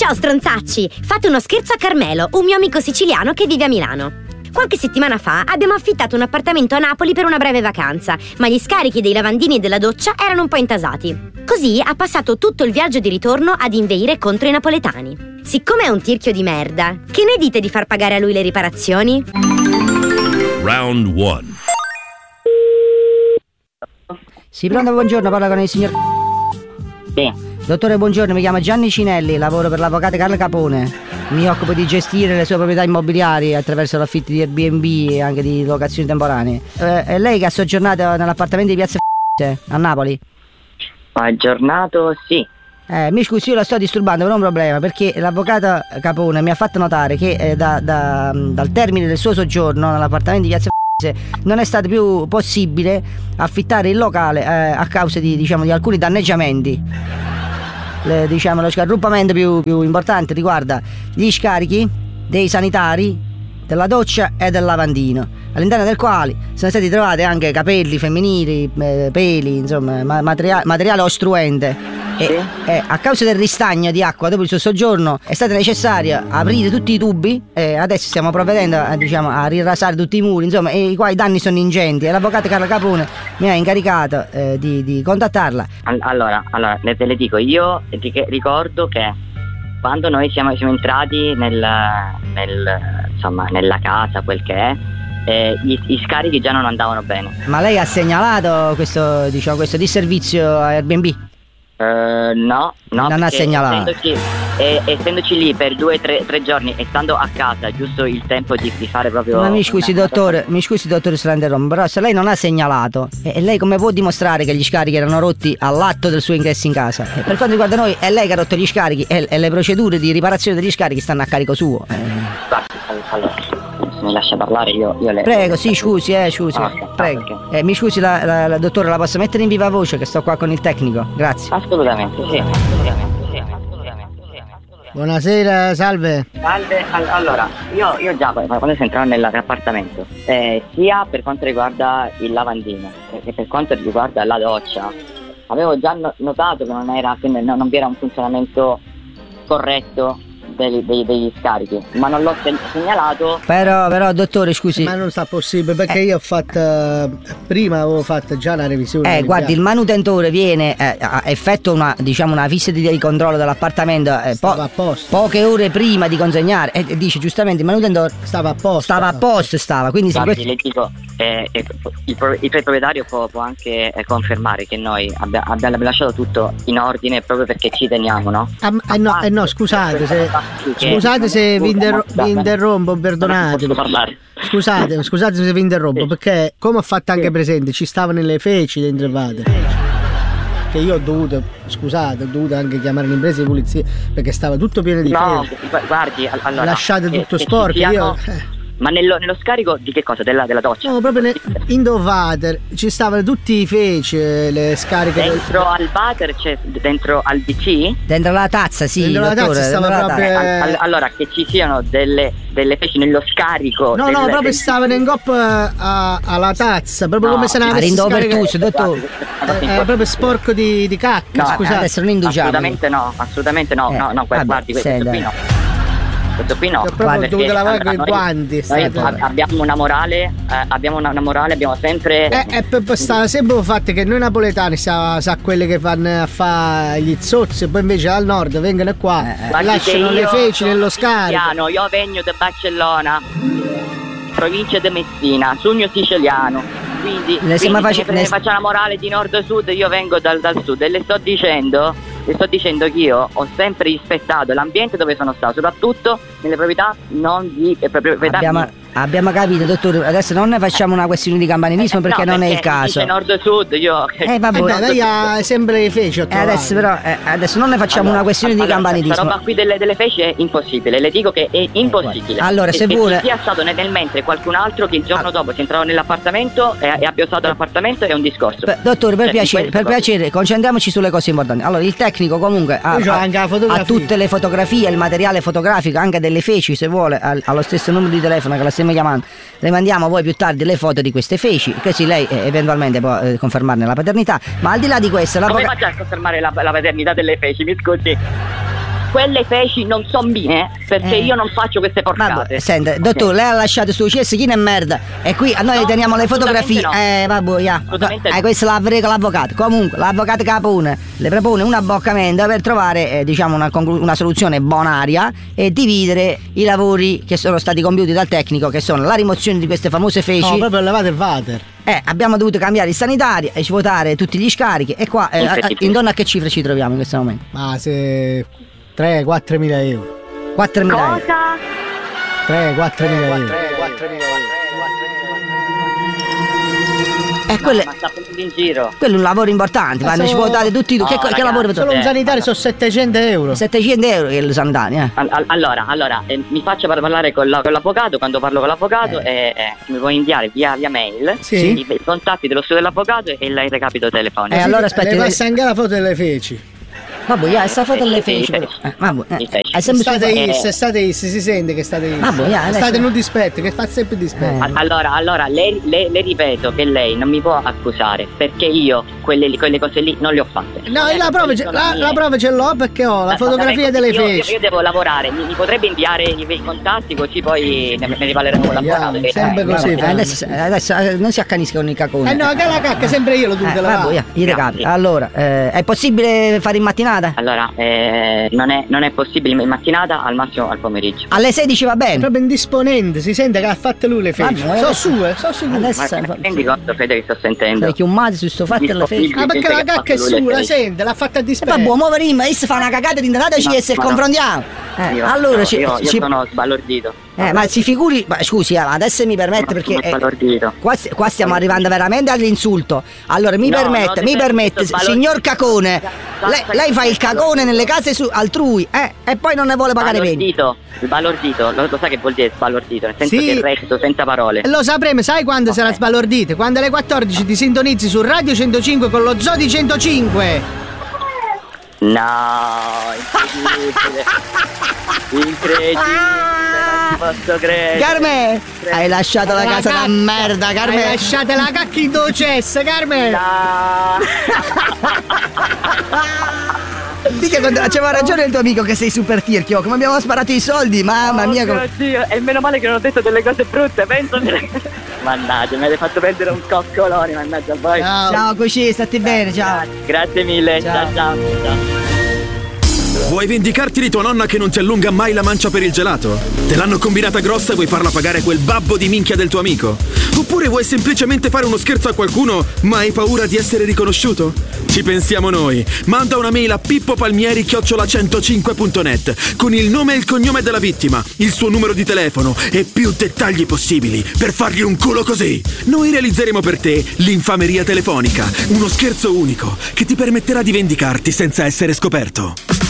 Ciao stronzacci, fate uno scherzo a Carmelo, un mio amico siciliano che vive a Milano. Qualche settimana fa abbiamo affittato un appartamento a Napoli per una breve vacanza, ma gli scarichi dei lavandini e della doccia erano un po' intasati. Così ha passato tutto il viaggio di ritorno ad inveire contro i napoletani. Siccome è un tirchio di merda, che ne dite di far pagare a lui le riparazioni? Round 1. Sì, pronto, buongiorno, parla con il signor... Sì. Dottore, buongiorno, mi chiamo Gianni Cinelli, lavoro per l'avvocato Carlo Capone. Mi occupo di gestire le sue proprietà immobiliari attraverso l'affitti di Airbnb e anche di locazioni temporanee. È lei che ha soggiornato nell'appartamento di Piazza a Napoli? Aggiornato, sì. Mi scusi, io la sto disturbando per un problema, perché l'avvocato Capone mi ha fatto notare che dal termine del suo soggiorno nell'appartamento di Piazza non è stato più possibile affittare il locale a causa di alcuni danneggiamenti. Lo scarruppamento più importante riguarda gli scarichi dei sanitari, della doccia e del lavandino, all'interno del quale sono stati trovati anche capelli femminili, peli, insomma materiale ostruente. E a causa del ristagno di acqua dopo il suo soggiorno è stato necessario aprire tutti i tubi e adesso stiamo provvedendo a rirasare tutti i muri, insomma, i quali danni sono ingenti, e l'avvocato Carlo Capone mi ha incaricato di contattarla. Allora, le dico, io ricordo che quando noi siamo entrati nella casa, quel che è, i scarichi già non andavano bene. Ma lei ha segnalato questo disservizio a Airbnb? No, non ha segnalato. Essendoci lì per 2-3 giorni e stando a casa, giusto il tempo di fare proprio. Ma mi scusi dottore se la interrompo, però se lei non ha segnalato, lei come può dimostrare che gli scarichi erano rotti all'atto del suo ingresso in casa? Per quanto riguarda noi, è lei che ha rotto gli scarichi e le procedure di riparazione degli scarichi stanno a carico suo. Allora, se mi lascia parlare io le... Prego, sì, scusi, prego. Mi scusi la dottore, la posso mettere in viva voce che sto qua con il tecnico? Grazie. Assolutamente, sì. Buonasera, salve. Allora, io già quando sono entrato nell'appartamento, sia per quanto riguarda il lavandino che per quanto riguarda la doccia, avevo già notato che non vi era un funzionamento corretto degli scarichi, ma non l'ho segnalato. Però dottore, scusi, ma non sta possibile, perché io avevo fatto già una revisione. Guardi, il manutentore viene effettua una visita di controllo dell'appartamento stava a posto poche ore prima di consegnare, e dice giustamente il manutentore stava a posto, quindi guardi, le dico, il proprietario può anche confermare che noi abbiamo lasciato tutto in ordine proprio perché ci teniamo, no? No, scusate se vi interrompo, perdonatemi. Scusate se vi interrompo, perché come ho fatto anche presente, ci stavano le feci dentro il water, che io ho dovuto anche chiamare l'impresa di pulizia perché stava tutto pieno di feci. Guardi, allora, lasciate tutto sporco. Ma nello scarico di che cosa? Della doccia? No, proprio in the water ci stavano tutti i feci, le scariche dentro al water, dentro al DC? Dentro la tazza, sì, dentro la tazza stava proprio... Allora, che ci siano delle feci nello scarico. No, proprio stavano in coppa alla tazza, proprio come se ne avesse scaricato, dottore. Era proprio sporco di cacca. No, scusate, adesso non indugiamo. Assolutamente no. Guardi, questo qui no. Ho dovuto lavare con i guanti. Abbiamo una morale, abbiamo sempre. Sta sempre il fatto che noi napoletani sa quelle che vanno a fare gli zozzi, e poi invece dal nord vengono qua e lasciano le feci nello scarico. Io vengo da Barcellona, provincia di Messina, sogno siciliano. Quindi se ne faccia una morale di nord o sud, io vengo dal sud e le sto dicendo che io ho sempre rispettato l'ambiente dove sono stato, soprattutto nelle proprietà non di proprietà. Abbiamo capito, dottore, adesso non ne facciamo una questione di campanilismo perché non è il caso. Nord-sud, io... vabbè, lei ha sempre le feci. Adesso non ne facciamo una questione di campanilismo. Questa roba qui delle feci è impossibile, le dico che è impossibile. Allora, se vuole... Che sia stato nel mentre qualcun altro che il giorno dopo si entrava nell'appartamento e abbia usato l'appartamento è un discorso. Dottore, per piacere, concentriamoci sulle cose importanti. Allora, il tecnico comunque ha tutte le fotografie, il materiale fotografico, anche delle feci, se vuole, allo stesso numero di telefono che la stiamo chiamando. Le mandiamo poi più tardi le foto di queste feci, così lei eventualmente può confermarne la paternità. Ma al di là di questo, come faccia a confermare la paternità delle feci, mi scusi? quelle feci non sono mie, perché io non faccio queste porcate. Senta, dottore, lei ha lasciato sto cesschino e merda. E qui a noi teniamo le fotografie. No. Assolutamente no. Questo la frega l'avvocato. Comunque, l'avvocato Capone le propone un abboccamento per trovare, una soluzione bonaria e dividere i lavori che sono stati compiuti dal tecnico, che sono la rimozione di queste famose feci. No, proprio levate il water. Abbiamo dovuto cambiare i sanitari e votare tutti gli scarichi. E qua, intorno a che cifre ci troviamo in questo momento? Ma se 3-4 mila euro. 4.000 euro. Cosa? 3-4 mila euro. Quello ma sta prendendo in giro. Quello è un lavoro importante, vanno ci può dare tutti. Che lavoro? Solo un sanitario sono 700 euro. 700 euro che il sanitario. Allora, mi faccio parlare con l'avvocato. Quando parlo con l'avvocato mi puoi inviare via mail i contatti dello studio dell'avvocato e il recapito telefonico. Allora aspetta, le passa anche la foto delle feci. Vabbè, sta foto le feci. È sempre state si sente che state state in un dispetto, che fa sempre dispetto. Allora, le ripeto che lei non mi può accusare, perché io quelle cose lì non le ho fatte. No, io la prova ce l'ho, perché ho la fotografia delle feci. Io devo lavorare, mi potrebbe inviare i contatti, così poi ne riparleremo con l'avvocato. Sempre così. Adesso non si accanisca con i caconi. No, che la cacca sempre io lo devo lavare. Allora, è possibile fare in mattinata? Allora, non è possibile in mattinata, al massimo al pomeriggio. Alle 16 va bene. È proprio indisponente, si sente che ha fatto lui le feci. Sono sue. Ma rendi conto, Fede, che sto sentendo? Sei chiumato su sto fatto delle feci. Perché la cacca è sua, la sente, l'ha fatta a dispetto. Vabbè, muovere ma fa una cagata di dateci e se confrontiamo. Allora io sono sbalordito. Ma si figuri, scusi, adesso mi permette perché qua stiamo arrivando veramente all'insulto. Allora mi permette, signor Cacone, lei fa il cacone nelle case altrui e poi non ne vuole pagare peni. Sbalordito, lo sai che vuol dire sbalordito? Nel senso che resto senza parole. Lo sapremo, sai quando sarà sbalordito? Quando alle 14 ti sintonizzi su Radio 105 con lo Zodi 105. No, incredibile, non ci posso credere. Carme, hai lasciato la casa da merda, Carme. Hai lasciato la cacca in docessa, Carme. Dica, c'aveva ragione il tuo amico che sei super tirchio. Come abbiamo sparato i soldi, mamma mia. Oddio, e meno male che non ho detto delle cose brutte, penso. Mannaggia, mi avete fatto prendere un coccolone, mannaggia a voi. Ciao Cucì, stati bene, ciao. Grazie mille, ciao. Vuoi vendicarti di tua nonna che non ti allunga mai la mancia per il gelato? Te l'hanno combinata grossa e vuoi farla pagare quel babbo di minchia del tuo amico? Oppure vuoi semplicemente fare uno scherzo a qualcuno ma hai paura di essere riconosciuto? Ci pensiamo noi. Manda una mail a pippopalmieri@105.net con il nome e il cognome della vittima, il suo numero di telefono e più dettagli possibili per fargli un culo così. Noi realizzeremo per te l'infameria telefonica, uno scherzo unico che ti permetterà di vendicarti senza essere scoperto.